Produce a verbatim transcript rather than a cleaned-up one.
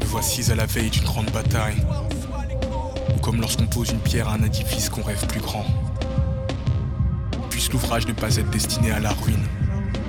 voici à la veille d'une grande bataille. Ou comme lorsqu'on pose une pierre à un édifice qu'on rêve plus grand. Puisse l'ouvrage ne pas être destiné à la ruine.